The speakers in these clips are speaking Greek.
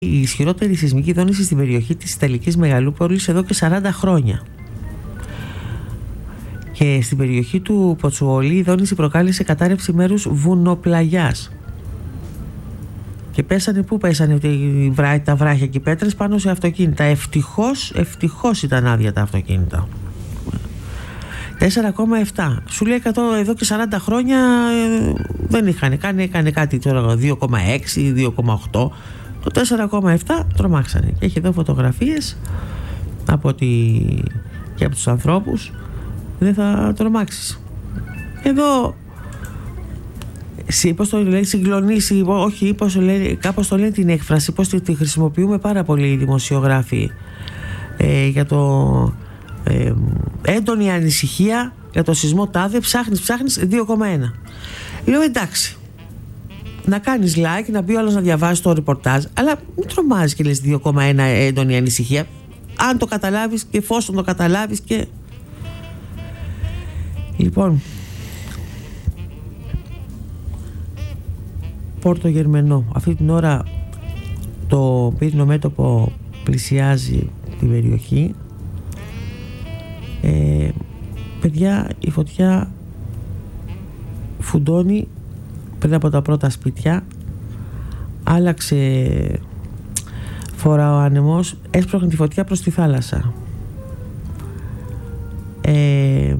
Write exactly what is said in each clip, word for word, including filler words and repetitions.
η ισχυρότερη σεισμική δόνηση στην περιοχή της Ιταλικής Μεγαλούπολης εδώ και σαράντα χρόνια. Και στην περιοχή του Ποτσουόλι η δόνηση προκάλεσε κατάρρευση μέρους βουνοπλαγιάς. Και πέσανε, πού πέσανε τα βράχια και οι πέτρες? Πάνω σε αυτοκίνητα. Ευτυχώς, ευτυχώς ήταν άδεια τα αυτοκίνητα. τέσσερα κόμμα επτά. Σου λέει εκατό, εδώ και σαράντα χρόνια ε, δεν είχαν κάνει, έκανε κάτι τώρα δύο κόμμα έξι, δύο κόμμα οκτώ. Το τέσσερα κόμμα επτά τρομάξανε. Και έχει εδώ φωτογραφίες από τη... και από τους ανθρώπους. Δεν θα τρομάξεις. Εδώ πώς το λέει, συγκλονίσει, όχι, πώς το λέει, κάπως το λέει την έκφραση, πώς τη, τη χρησιμοποιούμε πάρα πολύ οι δημοσιογράφοι ε, για το ε, έντονη ανησυχία για το σεισμό τάδε, ψάχνεις, ψάχνεις δύο κόμμα ένα. Λέω εντάξει, να κάνεις like, να μπει όλος να διαβάσει το ρεπορτάζ, αλλά μην τρομάζεις και λες δύο κόμμα ένα έντονη ανησυχία, αν το καταλάβεις και εφόσον το καταλάβεις. Και λοιπόν, Πόρτο Γερμενό, αυτή την ώρα το πύρινο μέτωπο πλησιάζει την περιοχή. ε, παιδιά, η φωτιά φουντώνει πριν από τα πρώτα σπίτια, άλλαξε φορά ο άνεμος, έσπρωχνε τη φωτιά προς τη θάλασσα. ε,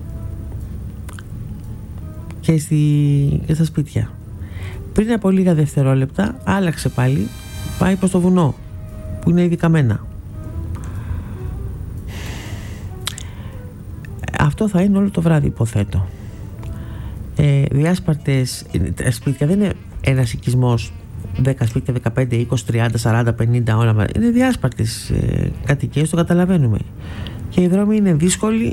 και, στη, και στα σπίτια. Πριν από λίγα δευτερόλεπτα άλλαξε πάλι, πάει προς το βουνό που είναι ειδικαμένα. Αυτό θα είναι όλο το βράδυ, υποθέτω. ε, Διάσπαρτες σπίτια, δεν είναι ένας οικισμός δέκα σπίτια, δεκαπέντε, είκοσι, τριάντα, σαράντα, πενήντα, όλα είναι διάσπαρτες ε, κατοικίες, το καταλαβαίνουμε. Και οι δρόμοι είναι δύσκολοι.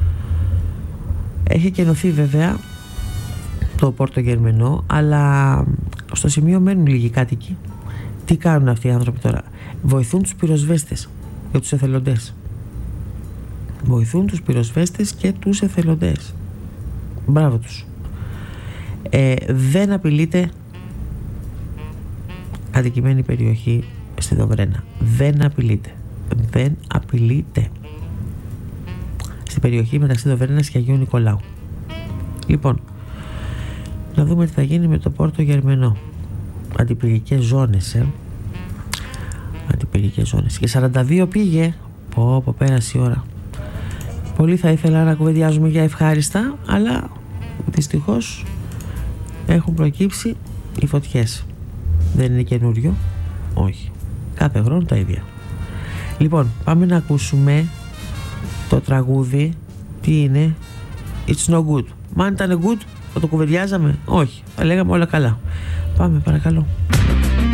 Έχει κενωθεί βέβαια το Πόρτο Γερμενό, αλλά στο σημείο μένουν λίγοι κάτοικοι. Τι κάνουν αυτοί οι άνθρωποι τώρα? Βοηθούν τους πυροσβέστες και τους εθελοντές. Βοηθούν τους πυροσβέστες και τους εθελοντές. Μπράβο τους. ε, Δεν απειλείται κατοικημένη περιοχή στη Δοβρένα. Δεν απειλείται. Δεν απειλείται στην περιοχή μεταξύ Δοβρένας και Αγίου Νικολάου. Λοιπόν, να δούμε τι θα γίνει με το Πόρτο Γερμενό. Αντιπυρικές ζώνες, ε. Αντιπυρικές ζώνες. Και σαράντα δύο πήγε. Πω, πω, πέρασε η ώρα. Πολύ θα ήθελα να κουβεντιάζουμε για ευχάριστα, αλλά δυστυχώς έχουν προκύψει οι φωτιές. Δεν είναι καινούριο. Όχι. Κάθε χρόνο τα ίδια. Λοιπόν, πάμε να ακούσουμε το τραγούδι. Τι είναι? It's no good. Μα αν ήταν good θα το κουβεντιάζαμε? Όχι, θα λέγαμε όλα καλά. Πάμε παρακαλώ.